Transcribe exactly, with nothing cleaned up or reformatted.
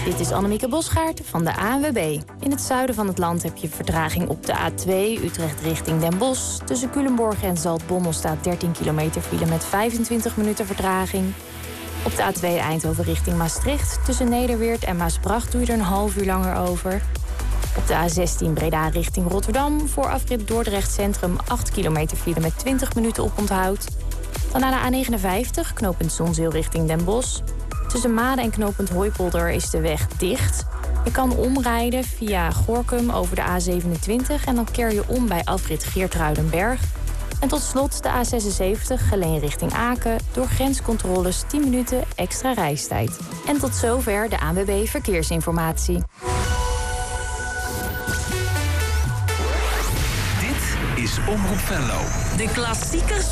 Dit is Annemieke Bosgaard van de A N W B. In het zuiden van het land heb je vertraging op de A twee Utrecht richting Den Bosch. Tussen Culemborg en Zaltbommel staat dertien kilometer file met vijfentwintig minuten vertraging. Op de A twee Eindhoven richting Maastricht. Tussen Nederweert en Maasbracht doe je er een half uur langer over. Op de A zestien Breda richting Rotterdam. Voor afrit Dordrecht Centrum acht kilometer file met twintig minuten oponthoud. Dan naar de A negenenvijftig, knooppunt Zonzeel richting Den Bosch. Tussen Maden en knooppunt Hooipolder is de weg dicht. Je kan omrijden via Gorinchem over de A zevenentwintig... en dan keer je om bij afrit Geertruidenberg. En tot slot de A zesenzeventig, Geleen richting Aken. Door grenscontroles tien minuten extra reistijd. En tot zover de A N W B Verkeersinformatie. Dit is Omroep Venlo. De klassiekers